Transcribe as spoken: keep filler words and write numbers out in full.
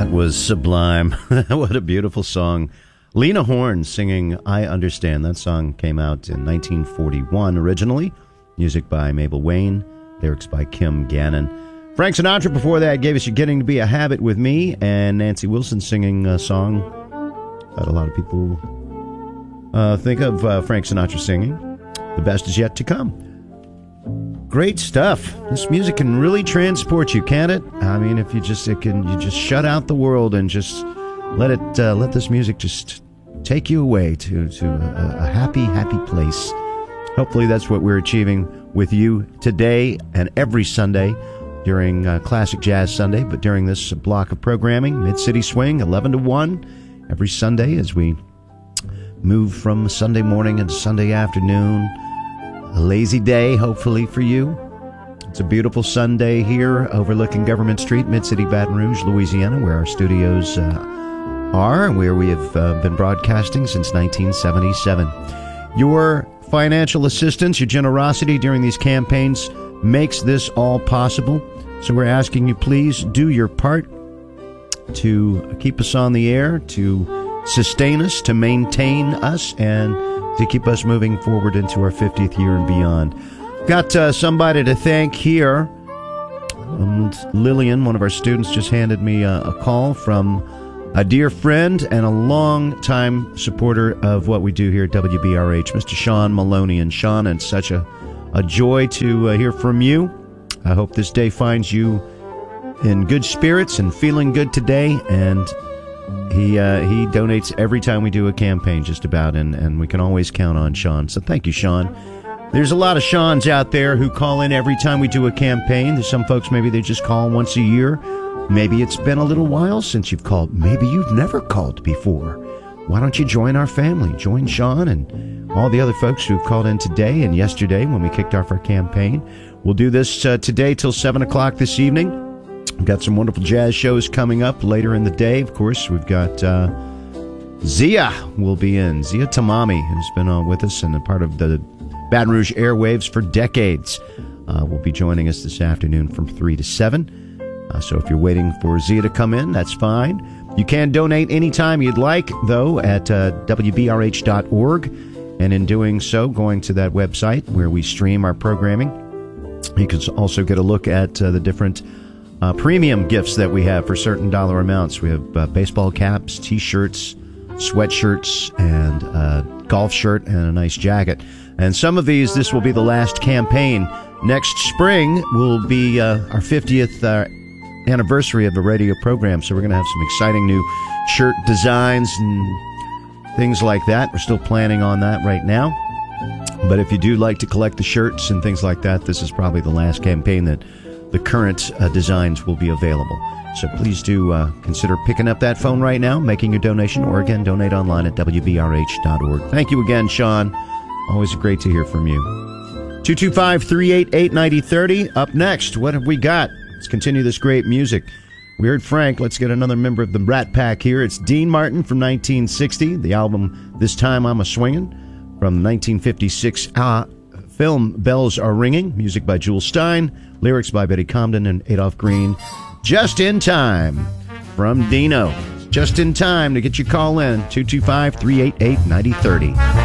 That was sublime. What a beautiful song. Lena Horne singing I Understand. That song came out in nineteen forty-one originally. Music by Mabel Wayne. Lyrics by Kim Gannon. Frank Sinatra before that gave us You're Getting to Be a Habit with Me, and Nancy Wilson singing a song that a lot of people uh, think of uh, Frank Sinatra singing. The Best Is Yet to Come. Great stuff. This music can really transport you, can't it? I mean, if you just it can, you just shut out the world and just let it uh, let this music just take you away to to a, a happy, happy place. Hopefully, that's what we're achieving with you today and every Sunday during uh, Classic Jazz Sunday. But during this block of programming, Mid-City Swing, eleven to one, every Sunday as we move from Sunday morning into Sunday afternoon. A lazy day, hopefully, for you. It's a beautiful Sunday here overlooking Government Street, Mid-City, Baton Rouge, Louisiana, where our studios uh, are, where we have uh, been broadcasting since nineteen seventy-seven. Your financial assistance, your generosity during these campaigns makes this all possible. So we're asking you, please do your part to keep us on the air, to sustain us, to maintain us, and to keep us moving forward into our fiftieth year and beyond. Got uh, somebody to thank here. Um, Lillian, one of our students, just handed me a, a call from a dear friend and a long-time supporter of what we do here at W B R H, Mister Sean Maloney. And Sean, it's such a, a joy to uh, hear from you. I hope this day finds you in good spirits and feeling good today. And He uh, he donates every time we do a campaign, just about, and, and we can always count on Sean. So thank you, Sean. There's a lot of Seans out there who call in every time we do a campaign. There's some folks, maybe they just call once a year. Maybe it's been a little while since you've called. Maybe you've never called before. Why don't you join our family? Join Sean and all the other folks who've called in today and yesterday when we kicked off our campaign. We'll do this uh, today till seven o'clock this evening. We've got some wonderful jazz shows coming up later in the day. Of course, we've got uh, Zia will be in. Zia Tamami, who's been uh, with us and a part of the Baton Rouge airwaves for decades, uh, will be joining us this afternoon from three to seven. Uh, so if you're waiting for Zia to come in, that's fine. You can donate anytime you'd like, though, at uh, W B R H dot org. And in doing so, going to that website where we stream our programming, you can also get a look at uh, the different Uh, premium gifts that we have for certain dollar amounts. We have uh, baseball caps, T-shirts, sweatshirts, and a golf shirt, and a nice jacket. And some of these, this will be the last campaign. Next spring will be uh, our fiftieth uh, anniversary of the radio program, so we're going to have some exciting new shirt designs and things like that. We're still planning on that right now. But if you do like to collect the shirts and things like that, this is probably the last campaign that the current uh, designs will be available. So please do uh, consider picking up that phone right now, making your donation, or again, donate online at W B R H dot org. Thank you again, Sean. Always great to hear from you. two two five, three eight eight, nine zero three zero. Up next, what have we got? Let's continue this great music. We heard Frank. Let's get another member of the Rat Pack here. It's Dean Martin from nineteen sixty. The album, This Time I'm A-Swingin', from the nineteen fifty-six uh, film Bells Are Ringing. Music by Jewel Stein. Lyrics by Betty Comden and Adolph Green. Just in Time from Dino. Just in time to get your call in. two two five, three eight eight, nine zero three zero.